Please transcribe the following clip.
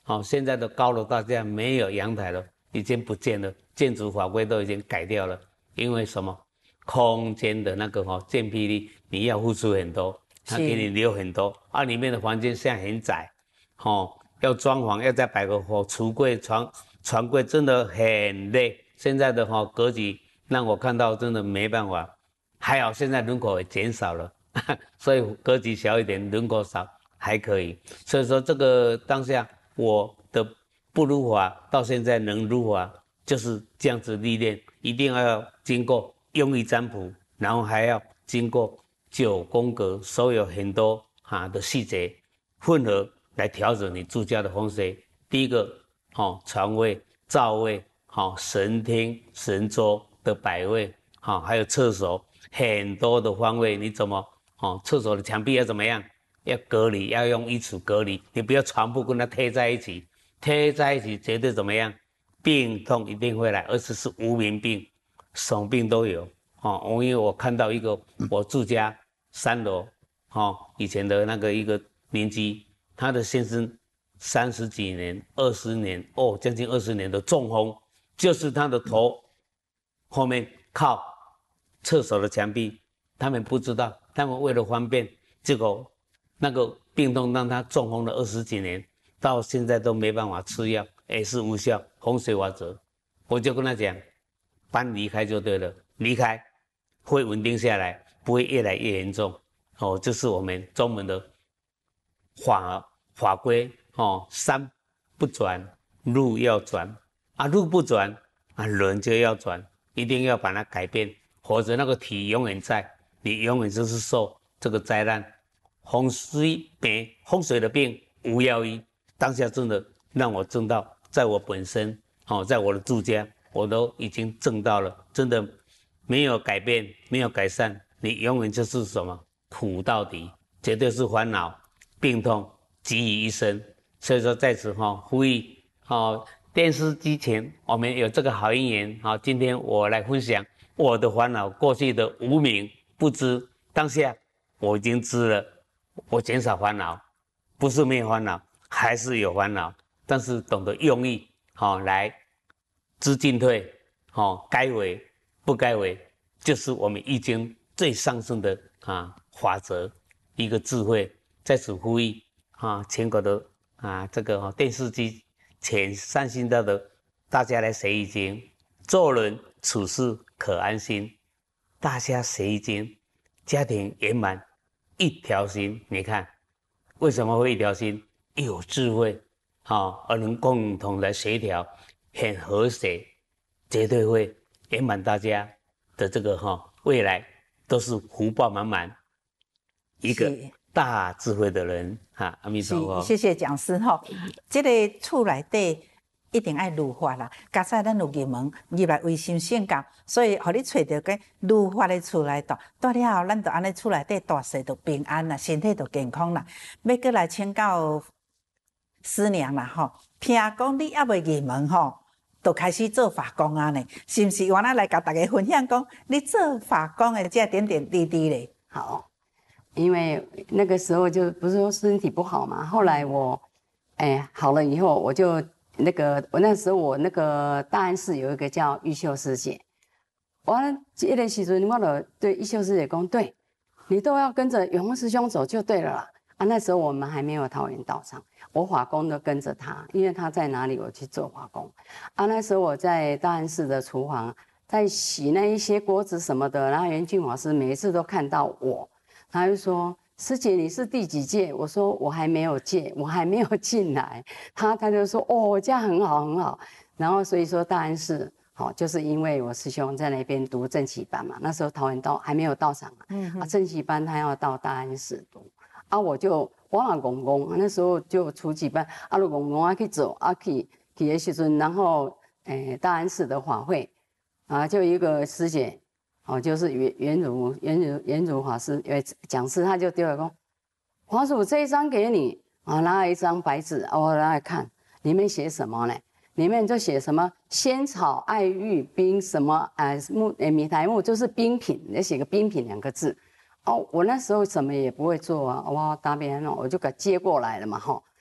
现在的高楼大厦没有阳台了，已经不见了，建筑法规都已经改掉了，因为什么？空间的那个建蔽力，你要付出很多，他给你留很多，里面的房间现在很窄，要装潢，要再摆个橱柜、床柜，真的很累。现在的格局让我看到真的没办法，还好现在人口也减少了，所以格局小一点，人口少还可以。所以说这个当下我的不如法到现在能如法，就是这样子历练，一定要经过用意占卜，然后还要经过9宫格，所有很多的细节混合来调整你住家的风水。第一个床位、灶位、神厅、神桌的摆位，还有厕所很多的方位，你怎么厕所的墙壁要怎么样？要隔离，要用衣橱隔离，你不要床铺跟它贴在一起，贴在一起绝对怎么样？病痛一定会来，而且是无名病，什么病都有因为我看到一个我住家3楼以前的那个一个邻居，他的先生30几年、20年将近20年的中风，就是他的头后面靠厕所的墙壁，他们不知道，他们为了方便，结果那个病痛让他中风了20几年，到现在都没办法吃药，也是无效。风水法则，我就跟他讲，搬离开就对了，离开会稳定下来，不会越来越严重。这是我们中门的法规山不转，路要转路不转人就要转，一定要把它改变，否则那个体永远在，你永远就是受这个灾难。风水的病无药医，当下真的让我证到，在我本身在我的住家，我都已经证到了，真的没有改变，没有改善，你永远就是什么苦到底，绝对是烦恼、病痛集于一身。所以说在此呼吁电视机前我们有这个好姻缘今天我来分享我的烦恼，过去的无明不知，当下我已经知了，我减少烦恼，不是没有烦恼，还是有烦恼，但是懂得用意来知进退该为不该为，就是我们易经最上圣的法则，一个智慧。在此呼吁全国的这个电视机前善心道的大家来学易经，做人处事可安心，大家学易经，家庭圆满，一条心。你看为什么会一条心？有智慧而能共同来协调，很和谐，绝对会圆满大家的这个未来都是福报满满，一个大智慧的人阿弥陀佛。 谢谢讲师这个厝内底一定要如法啦。假使咱有入门入来为心性教，所以互你找到个如法的厝内住，住了后，咱就安尼厝内底大细就平安啦，身体就健康啦。要过来请教师娘啦听讲你还未入门就开始做法工呢？是不是？原来来甲大家分享讲，你做法工的这点点滴滴嘞。 好，因为那个时候就不是说身体不好嘛，后来我好了以后，我就我那时候我那个大安寺有一个叫玉秀师姐，完这个时阵我就对玉秀师姐讲，对你都要跟着永丰师兄走就对了啦。那时候我们还没有桃园道场，我法工都跟着他，因为他在哪里我去做法工。那时候我在大安寺的厨房在洗那一些锅子什么的，然后袁俊法师每一次都看到我，他就说：“师姐你是第几届？”我说：“我还没有届，我还没有进来。”他就说：“哦，这样很好很好。”然后所以说大安寺就是因为我师兄在那边读正期班嘛，那时候桃园道还没有道场正期班他要到大安寺读。我嘛公公，那时候就初级班，就公公去做，去的时阵，然后大安寺的法会就一个师姐就是袁如法师讲师，他就丢了说，华叔这一张给你拿了一张白纸我拿来看，里面写什么呢？里面就写什么仙草爱玉冰什么米苔木，就是冰品，也写个冰品2个字。我那时候什么也不会做我答辩我就给接过来了嘛